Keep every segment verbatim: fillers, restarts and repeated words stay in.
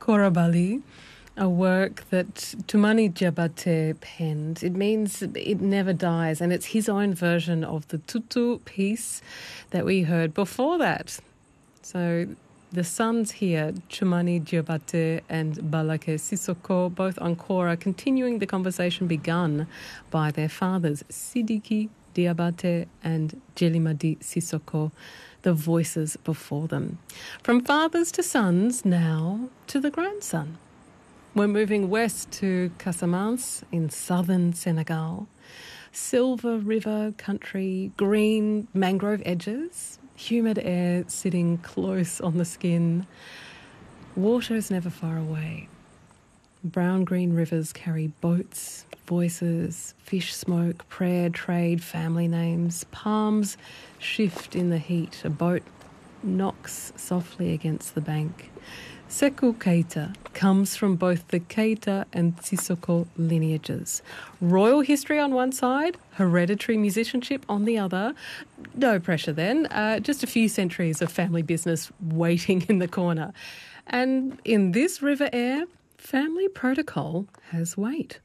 Korabali, a work that Tumani Jabate penned. It means it never dies, and it's his own version of the tutu piece that we heard before that. So the sons here, Tumani Jabate and Balake Sissoko, both on Kora, continuing the conversation begun by their fathers, Sidiki Diabate and Jelimadi Sissoko, the voices before them. From fathers to sons, now to the grandson. We're moving west to Casamance in southern Senegal. Silver river country, green mangrove edges, humid air sitting close on the skin. Water is never far away. Brown-green rivers carry boats, voices, fish smoke, prayer, trade, family names. Palms shift in the heat. A boat knocks softly against the bank. Sekou Keita comes from both the Keita and Sissoko lineages. Royal history on one side, hereditary musicianship on the other. No pressure then, uh, just a few centuries of family business waiting in the corner. And in this river air, family protocol has weight.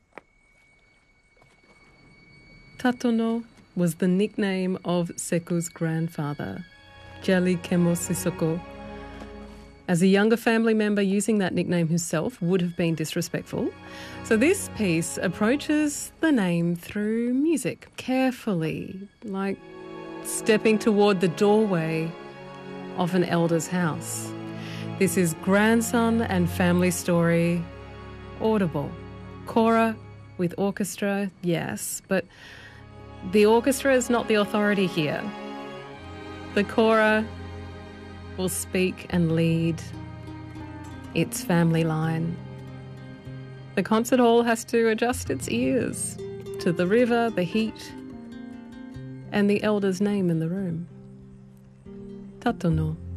Tatono was the nickname of Sekou's grandfather, Jali Kemo Sissoko. As a younger family member, using that nickname himself would have been disrespectful. So this piece approaches the name through music, carefully, like stepping toward the doorway of an elder's house. This is grandson and family story, audible. Kora with orchestra, yes, but the orchestra is not the authority here. The Kora will speak and lead its family line. The concert hall has to adjust its ears to the river, the heat, and the elder's name in the room. Tatono.